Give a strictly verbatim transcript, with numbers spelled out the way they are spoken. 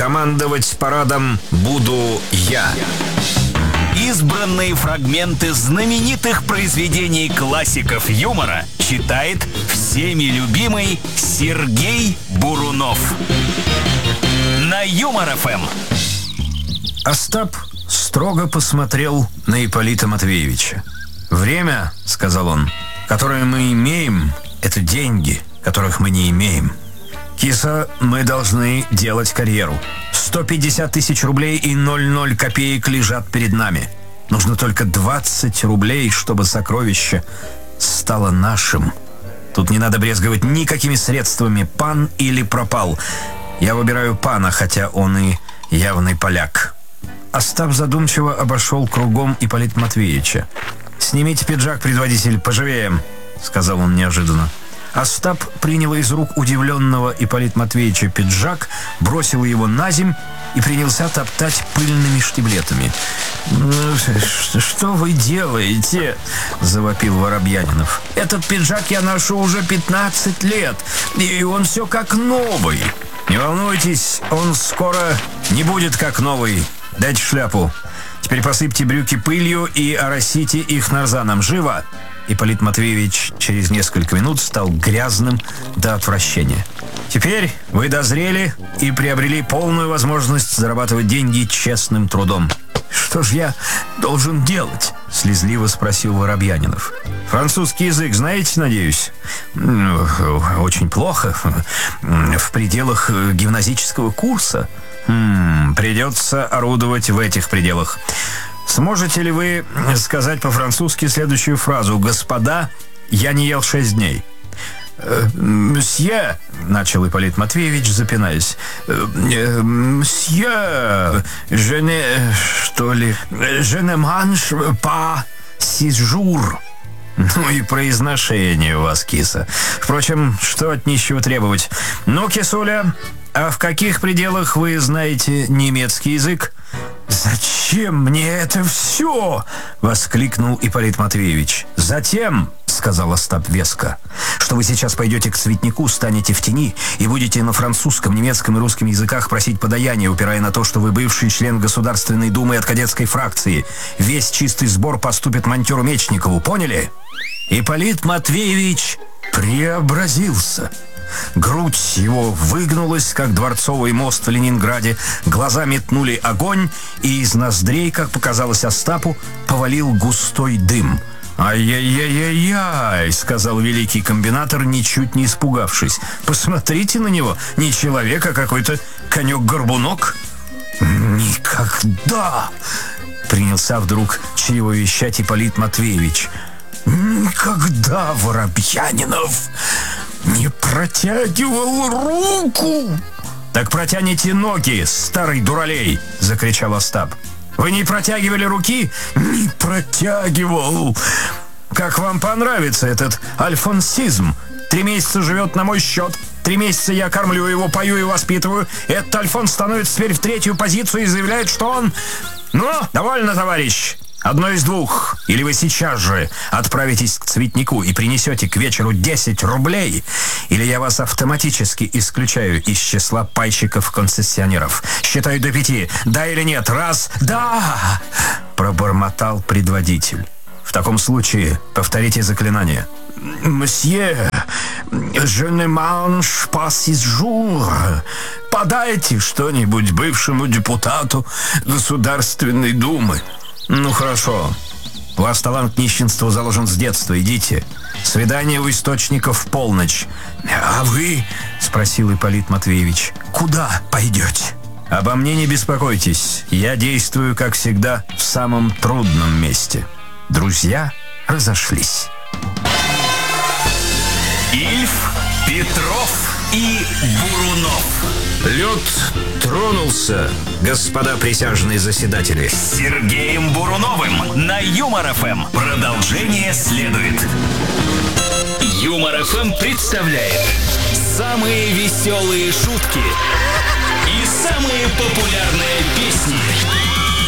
командовать парадом буду я. Избранные фрагменты знаменитых произведений классиков юмора читает всеми любимый Сергей Бурунов. На Юмор-ФМ. Остап строго посмотрел на Ипполита Матвеевича. «Время, — сказал он, — которое мы имеем, это деньги, которых мы не имеем. Киса, мы должны делать карьеру. сто пятьдесят тысяч рублей и ноль ноль копеек лежат перед нами. Нужно только двадцать рублей, чтобы сокровище стало нашим. Тут не надо брезговать никакими средствами, пан или пропал. Я выбираю пана, хотя он и явный поляк». Остап задумчиво обошел кругом Ипполита Матвеевича. «Снимите пиджак, предводитель, поживее», — сказал он неожиданно. Остап принял из рук удивленного Ипполита Матвеевича пиджак, бросил его на земь и принялся топтать пыльными штиблетами. «Что вы делаете?» — завопил Воробьянинов. «Этот пиджак я ношу уже пятнадцать лет, и он все как новый». «Не волнуйтесь, он скоро не будет как новый. Дайте шляпу. Теперь посыпьте брюки пылью и оросите их нарзаном. Живо!» Ипполит Матвеевич через несколько минут стал грязным до отвращения. «Теперь вы дозрели и приобрели полную возможность зарабатывать деньги честным трудом». «Что ж я должен делать?» — слезливо спросил Воробьянинов. «Французский язык знаете, надеюсь?» «Очень плохо. В пределах гимназического курса». Хм, «Придется орудовать в этих пределах. Сможете ли вы сказать по-французски следующую фразу: «Господа, я не ел шесть дней»?» «Мсье», — начал Ипполит Матвеевич, запинаясь. «Мсье, je ne... что ли... je ne mange pas six jours». «Ну и произношение у вас, киса. Впрочем, что от нищего требовать? Ну, кисуля, а в каких пределах вы знаете немецкий язык?» «Зачем мне это все?» — воскликнул Ипполит Матвеевич. «Затем, — сказал Остап веско, — что вы сейчас пойдете к цветнику, станете в тени и будете на французском, немецком и русском языках просить подаяние, упирая на то, что вы бывший член Государственной Думы от кадетской фракции. Весь чистый сбор поступит монтеру Мечникову. Поняли?» Ипполит Матвеевич преобразился. Грудь его выгнулась, как дворцовый мост в Ленинграде, глаза метнули огонь, и из ноздрей, как показалось Остапу, повалил густой дым. «Ай-яй-яй-яй-яй», — сказал великий комбинатор, ничуть не испугавшись. «Посмотрите на него, не человек, а какой-то конек-горбунок». «Никогда!» — принялся вдруг чревовещать Ипполит Матвеевич. «Никогда Воробьянинов не протягивал руку!» «Так протяните ноги, старый дуралей!» — закричал Остап. «Вы не протягивали руки?» «Не протягивал!» «Как вам понравится этот альфонсизм? Три месяца живет на мой счет. Три месяца я кормлю его, пою и воспитываю. Этот Альфонс становится теперь в третью позицию и заявляет, что он... Ну, довольно, товарищ. Одно из двух. Или вы сейчас же отправитесь к цветнику и принесете к вечеру десять рублей, или я вас автоматически исключаю из числа пайщиков-концессионеров. Считаю до пяти. Да или нет? Раз. Да! Пробормотал предводитель. В таком случае повторите заклинание. «Мсье, je ne mange pas six jours. Подайте что-нибудь бывшему депутату Государственной Думы». «Ну, хорошо. У вас талант к нищенству заложен с детства. Идите. Свидание у источников в полночь». «А вы?» — спросил Ипполит Матвеевич. «Куда пойдете?» «Обо мне не беспокойтесь. Я действую, как всегда, в самом трудном месте». Друзья разошлись. Ильф, Петров и Бурунов. Лед тронулся, господа присяжные заседатели. С Сергеем Буруновым на Юмор-ФМ. Продолжение следует. Юмор-ФМ представляет самые веселые шутки и самые популярные песни.